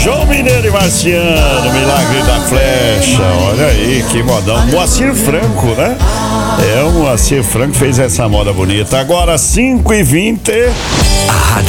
João Mineiro e Marciano, Milagre da Flecha. Olha aí, que modão. Moacir Franco, né? O Moacir Franco fez essa moda bonita. Agora 5h20. A Rádio